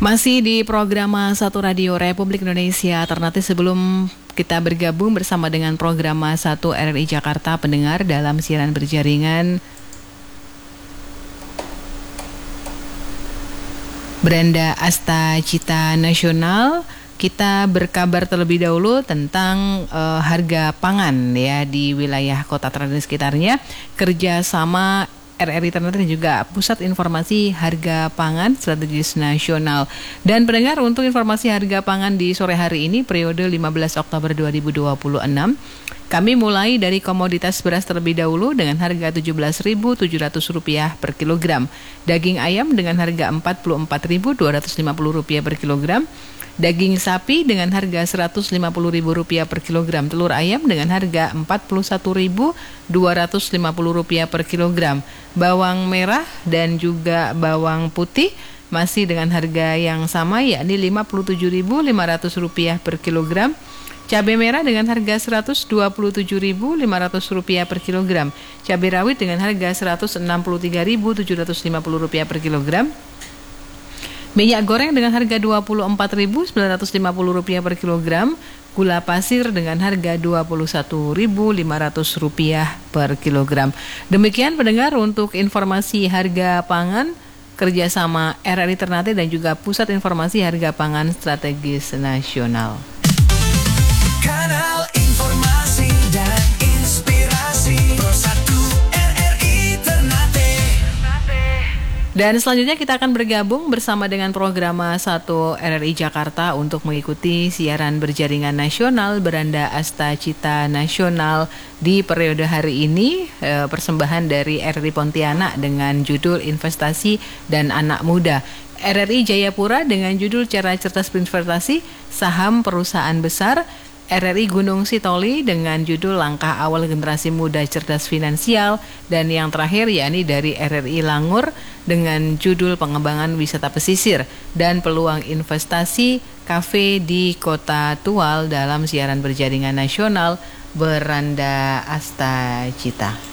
Masih di program Satu Radio Republik Indonesia Ternate. Sebelum kita bergabung bersama dengan program Satu RRI Jakarta, pendengar dalam siaran berjaringan Beranda Asta Cita Nasional, kita berkabar terlebih dahulu tentang harga pangan ya di wilayah Kota Ternate dan sekitarnya. Kerjasama RRI Ternate dan juga Pusat Informasi Harga Pangan Strategis Nasional. Dan pendengar, untuk informasi harga pangan di sore hari ini periode 15 Oktober 2026, kami mulai dari komoditas beras terlebih dahulu dengan harga Rp17.700 per kilogram. Daging ayam dengan harga Rp44.250 per kilogram. Daging sapi dengan harga Rp150.000 per kilogram. Telur ayam dengan harga Rp41.250 per kilogram. Bawang merah dan juga bawang putih masih dengan harga yang sama, yakni Rp57.500 per kilogram. Cabai merah dengan harga Rp127.500 per kilogram. Cabai rawit dengan harga Rp163.750 per kilogram. Minyak goreng dengan harga Rp24.950 per kilogram. Gula pasir dengan harga Rp21.500 per kilogram. Demikian pendengar untuk informasi harga pangan kerjasama RRI Ternate dan juga Pusat Informasi Harga Pangan Strategis Nasional. Kanal informasi dan inspirasi Satu RRI Ternate. Dan selanjutnya kita akan bergabung bersama dengan program Satu RRI Jakarta untuk mengikuti siaran berjaringan nasional Beranda Asta Cita Nasional di periode hari ini, persembahan dari RRI Pontianak dengan judul Investasi dan Anak Muda. RRI Jayapura dengan judul Cara Cerdas Berinvestasi Saham Perusahaan Besar. RRI Gunung Sitoli dengan judul Langkah Awal Generasi Muda Cerdas Finansial, dan yang terakhir yakni dari RRI Langur dengan judul Pengembangan Wisata Pesisir dan Peluang Investasi Kafe di Kota Tual dalam siaran berjaringan nasional Beranda Asta Cita.